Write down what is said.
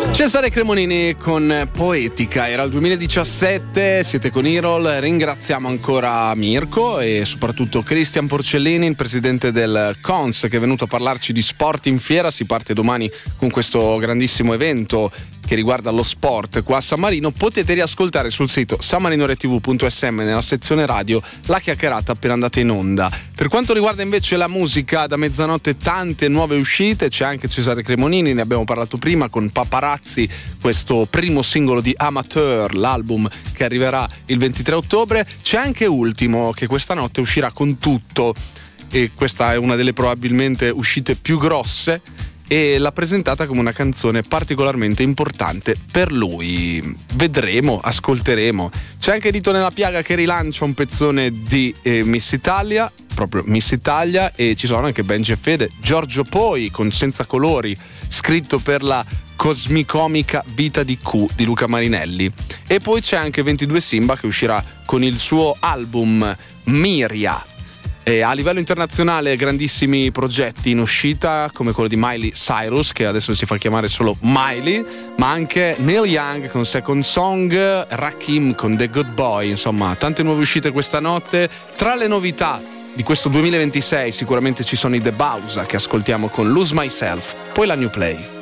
Cesare Cremonini con Poetica, era il 2017, siete con Irol, ringraziamo ancora Mirko e soprattutto Cristian Porcellini, il presidente del CONS, che è venuto a parlarci di sport in fiera. Si parte domani con questo grandissimo evento che riguarda lo sport qua a San Marino. Potete riascoltare sul sito sanmarinoretv.sm nella sezione radio la chiacchierata appena andata in onda. Per quanto riguarda invece la musica, da mezzanotte tante nuove uscite, c'è anche Cesare Cremonini, ne abbiamo parlato prima con Paparazzi, questo primo singolo di Amateur, l'album che arriverà il 23 ottobre. C'è anche Ultimo, che questa notte uscirà con tutto, e questa è una delle probabilmente uscite più grosse, e l'ha presentata come una canzone particolarmente importante per lui. Vedremo, ascolteremo. C'è anche Dito nella piaga che rilancia un pezzone di Miss Italia, proprio Miss Italia, e ci sono anche Benji e Fede, Giorgio Poi con Senza colori, scritto per la cosmicomica Vita di Q di Luca Marinelli. E poi c'è anche 22 Simba che uscirà con il suo album Miria. E a livello internazionale grandissimi progetti in uscita, come quello di Miley Cyrus, che adesso si fa chiamare solo Miley, ma anche Neil Young con Second Song, Rakim con The Good Boy. Insomma, tante nuove uscite questa notte. Tra le novità di questo 2026 sicuramente ci sono i The Bausa, che ascoltiamo con Lose Myself, poi la New Play.